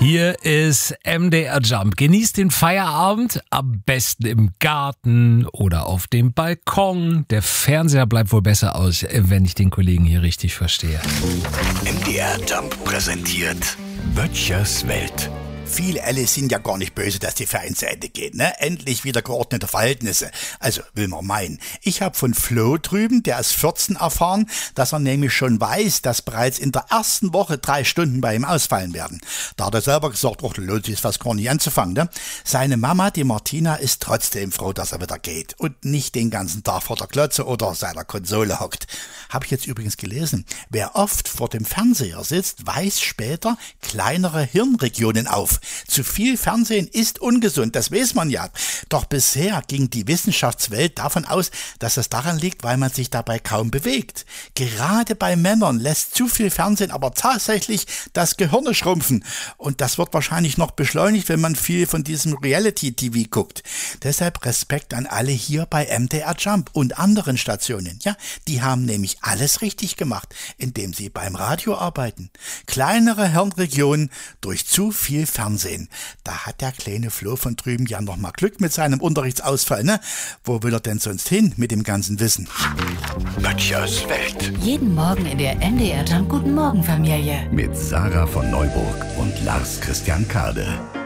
Hier ist MDR Jump. Genießt den Feierabend, am besten im Garten oder auf dem Balkon. Der Fernseher bleibt wohl besser aus, wenn ich den Kollegen hier richtig verstehe. MDR Jump präsentiert Böttchers Welt. Viele Alice sind ja gar nicht böse, dass die Ferien zu Ende geht, ne? Endlich wieder geordnete Verhältnisse. Also, will man meinen. Ich habe von Flo drüben, der ist 14, erfahren, dass er nämlich schon weiß, dass bereits in der ersten Woche 3 Stunden bei ihm ausfallen werden. Da hat er selber gesagt, da lohnt sich fast gar nicht anzufangen, ne? Seine Mama, die Martina, ist trotzdem froh, dass er wieder geht und nicht den ganzen Tag vor der Glotze oder seiner Konsole hockt. Habe ich jetzt übrigens gelesen. Wer oft vor dem Fernseher sitzt, weist später kleinere Hirnregionen auf. Zu viel Fernsehen ist ungesund, das weiß man ja. Doch bisher ging die Wissenschaftswelt davon aus, dass es daran liegt, weil man sich dabei kaum bewegt. Gerade bei Männern lässt zu viel Fernsehen aber tatsächlich das Gehirn schrumpfen. Und das wird wahrscheinlich noch beschleunigt, wenn man viel von diesem Reality-TV guckt. Deshalb Respekt an alle hier bei MDR Jump und anderen Stationen. Ja, die haben nämlich alles richtig gemacht, indem sie beim Radio arbeiten. Kleinere Hirnregionen durch zu viel Fernsehen. Da hat der kleine Flo von drüben ja noch mal Glück mit seinem Unterrichtsausfall, ne? Wo will er denn sonst hin mit dem ganzen Wissen? Böttchers Welt. Jeden Morgen in der MDR Jump Guten Morgen Familie. Mit Sarah von Neuburg und Lars Christian Kade.